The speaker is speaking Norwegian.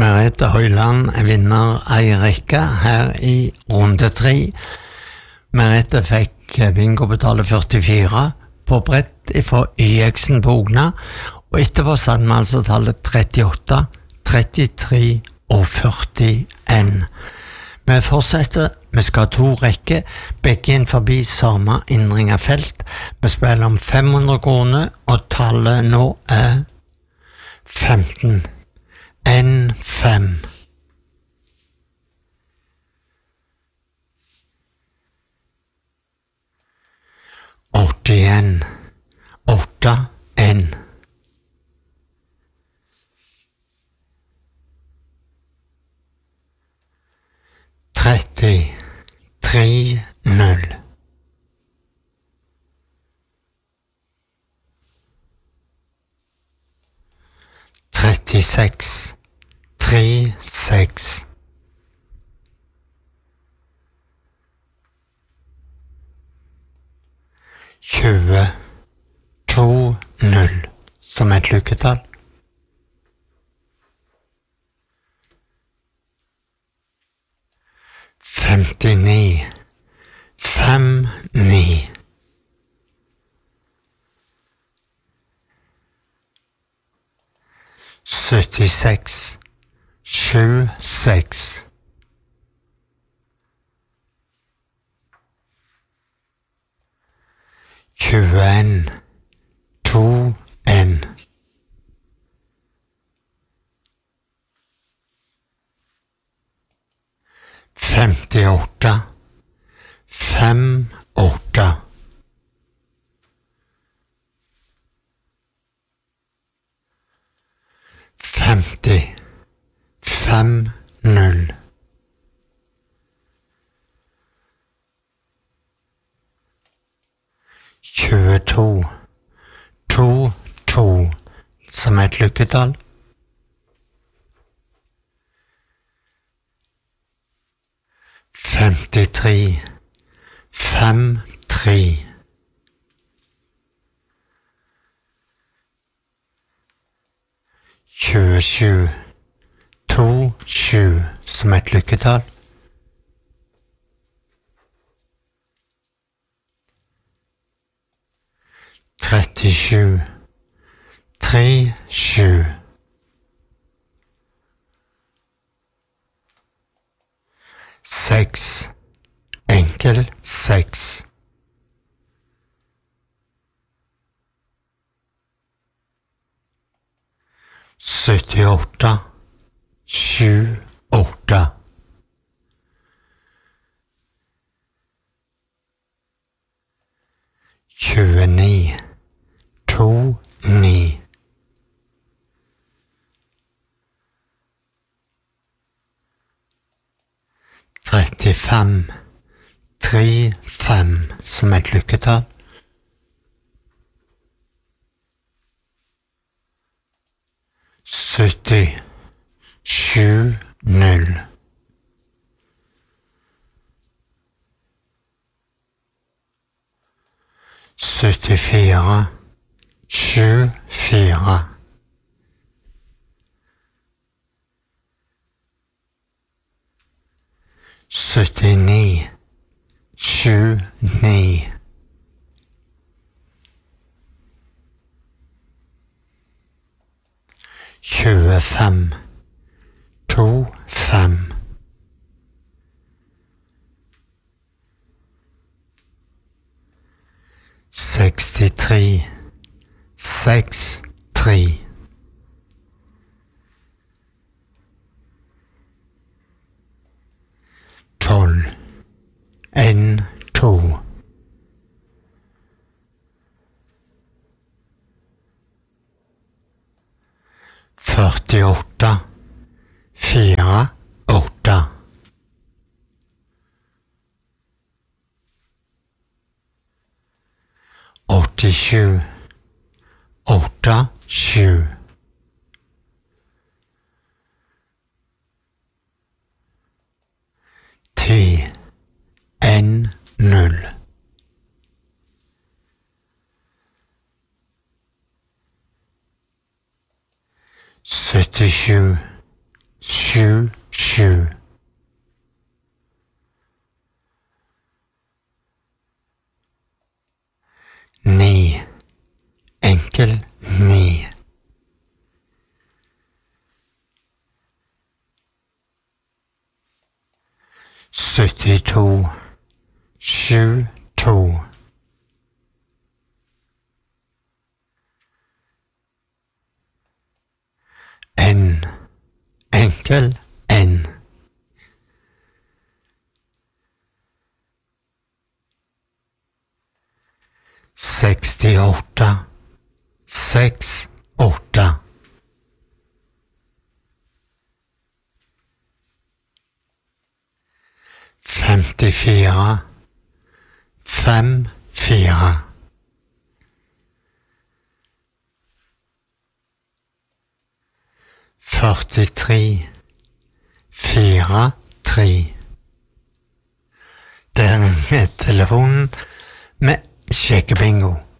Merete Høyland vinner ei rekke her i runde 3. Merete fikk bingo betale 44 på brett fra YX-en på Ogna, og etterpå satt vi altså tallet 38, 33 og 41. Vi fortsetter, vi skal ha 2 rekker, begge inn forbi samme innring av felt. Vi spiller om 500 kroner, og tallet nå er 15. N5. N 8 N 30 3 0 36 3 6 20 2 0 som et lykketall. 59 5 9 76 7 6 21 2 1 58 5 8 50 5 0 22 2 2 som et lykketall. 53 5 3 27 2 7 som et lykketall. 37 3 7 6 enkel 6 78 7 8 29 2 9 35 3 5 som et lykketall. 70 7 0 74 7 4 79 7 9 25 2 5 63 6 3 12 N 2 48 4 8 87 8 7 10 N 0 77 sju, sju. Ni, enkel ni. Syttito, sju, to. En, enkel en. Sekstiåtte, seks, åtte. Femtifire, fem, fire. Førtitre, fire, tre. Det er med telefonen med Sjekkebingo.